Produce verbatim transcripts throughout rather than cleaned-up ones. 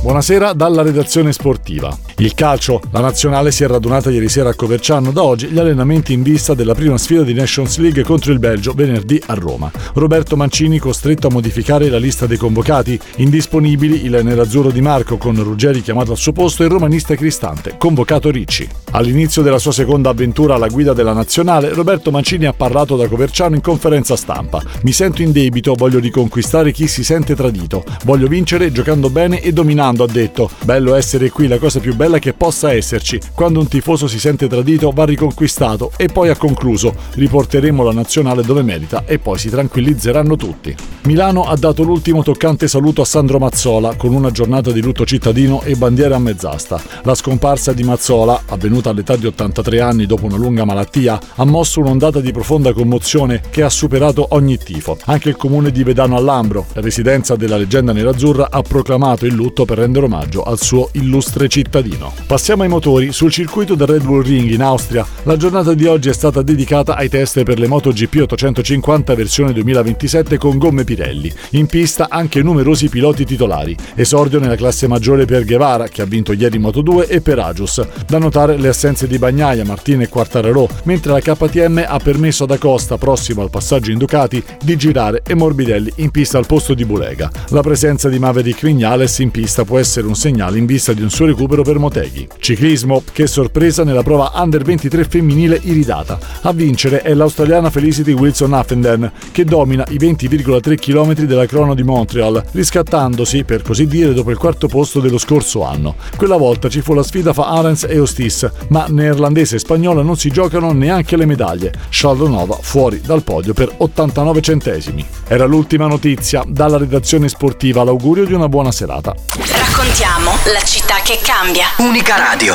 Buonasera dalla redazione sportiva. Il calcio, la nazionale si è radunata ieri sera a Coverciano, da oggi gli allenamenti in vista della prima sfida di Nations League contro il Belgio venerdì a Roma. Roberto Mancini costretto a modificare la lista dei convocati, indisponibili il nerazzurro Di Marco con Ruggeri chiamato al suo posto e il romanista Cristante, convocato Ricci. All'inizio della sua seconda avventura alla guida della nazionale, Roberto Mancini ha parlato da Coverciano in conferenza stampa. Mi sento in debito, voglio riconquistare chi si sente tradito, voglio vincere giocando bene e dominando, ha detto. Bello essere qui, la cosa più bella che possa esserci. Quando un tifoso si sente tradito va riconquistato, e poi ha concluso: riporteremo la nazionale dove merita e poi si tranquillizzeranno tutti. Milano ha dato l'ultimo toccante saluto a Sandro Mazzola con una giornata di lutto cittadino e bandiera a mezz'asta. La scomparsa di Mazzola, avvenuta all'età di ottantatré anni dopo una lunga malattia, ha mosso un'ondata di profonda commozione che ha superato ogni tifo. Anche il comune di Vedano al Lambro, residenza della leggenda nerazzurra, ha proclamato il lutto per rendere omaggio al suo illustre cittadino. Passiamo ai motori. Sul circuito del Red Bull Ring in Austria, la giornata di oggi è stata dedicata ai test per le MotoGP ottocentocinquanta versione duemilaventisette con gomme Pirelli. In pista anche numerosi piloti titolari. Esordio nella classe maggiore per Guevara, che ha vinto ieri in Moto due, e per Agius. Da notare le assenze di Bagnaia, Martin e Quartararo, mentre la K T M ha permesso ad Acosta, prossimo al passaggio in Ducati, di girare e Morbidelli in pista al posto di Bulega. La presenza di Maverick Viñales in pista può essere un segnale in vista di un suo recupero per Motegi. Ciclismo, che sorpresa nella prova under ventitré femminile iridata. A vincere è l'australiana Felicity Wilson-Huffenden, che domina i venti virgola tre chilometri della crono di Montreal, riscattandosi, per così dire, dopo il quarto posto dello scorso anno. Quella volta ci fu la sfida fra Arens e Ostis, ma neerlandese e spagnola non si giocano neanche le medaglie. Šaldrova fuori dal podio per ottantanove centesimi. Era l'ultima notizia. Dalla redazione sportiva l'augurio di una buona serata. Raccontiamo la città che cambia. Unica Radio.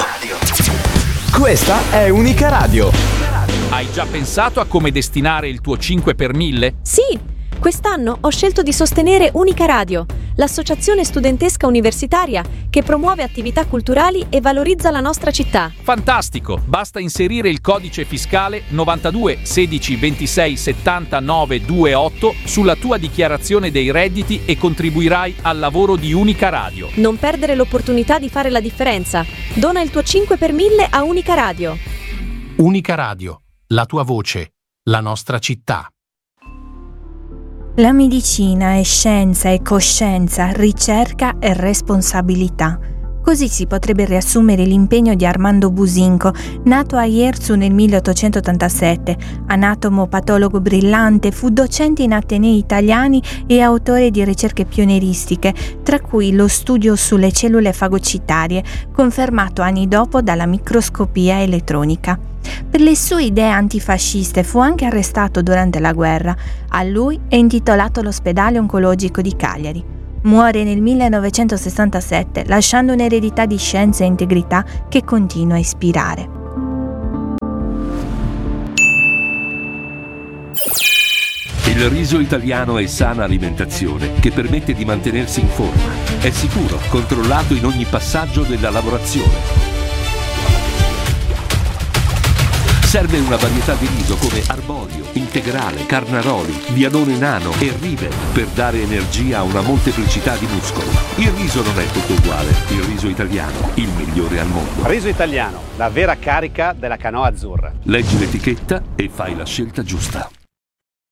Questa è Unica Radio. Hai già pensato a come destinare il tuo cinque per mille? Sì! Quest'anno ho scelto di sostenere Unica Radio, l'associazione studentesca universitaria che promuove attività culturali e valorizza la nostra città. Fantastico! Basta inserire il codice fiscale novantadue sedici ventisei settantanove ventotto sulla tua dichiarazione dei redditi e contribuirai al lavoro di Unica Radio. Non perdere l'opportunità di fare la differenza. Dona il tuo cinque per mille a Unica Radio. Unica Radio, la tua voce, la nostra città. La medicina è scienza e coscienza, ricerca e responsabilità. Così si potrebbe riassumere l'impegno di Armando Businco, nato a Ierzu nel milleottocentottantasette. Anatomo-patologo brillante, fu docente in atenei italiani e autore di ricerche pionieristiche, tra cui lo studio sulle cellule fagocitarie, confermato anni dopo dalla microscopia elettronica. Per le sue idee antifasciste fu anche arrestato durante la guerra. A lui è intitolato l'ospedale oncologico di Cagliari. Muore nel millenovecentosessantasette, lasciando un'eredità di scienza e integrità che continua a ispirare. Il riso italiano è sana alimentazione che permette di mantenersi in forma. È sicuro, controllato in ogni passaggio della lavorazione. Serve una varietà di riso come arborio, integrale, carnaroli, vianone nano e rive per dare energia a una molteplicità di muscoli. Il riso non è tutto uguale, il riso italiano, il migliore al mondo. Riso italiano, la vera carica della canoa azzurra. Leggi l'etichetta e fai la scelta giusta.